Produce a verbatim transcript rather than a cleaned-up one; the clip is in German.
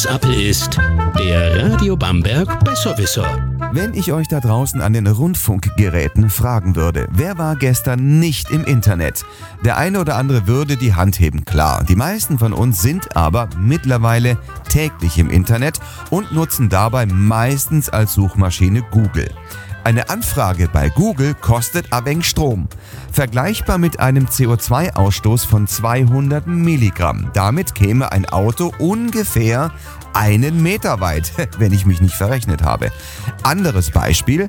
Appel ist der Radio Bamberg Besserwisser. Wenn ich euch da draußen an den Rundfunkgeräten fragen würde, wer war gestern nicht im Internet? Der eine oder andere würde die Hand heben, klar. Die meisten von uns sind aber mittlerweile täglich im Internet und nutzen dabei meistens als Suchmaschine Google. Eine Anfrage bei Google kostet ein wenig Strom. Vergleichbar mit einem C O zwei Ausstoß von zweihundert Milligramm. Damit käme ein Auto ungefähr einen Meter weit, wenn ich mich nicht verrechnet habe. Anderes Beispiel: